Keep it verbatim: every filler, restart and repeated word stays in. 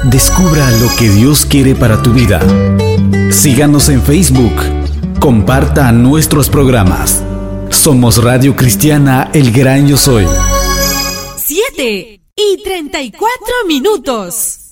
Descubra lo que Dios quiere para tu vida. Síganos en Facebook. Comparta nuestros programas. Somos Radio Cristiana El Gran Yo Soy. Siete y treinta y cuatro minutos.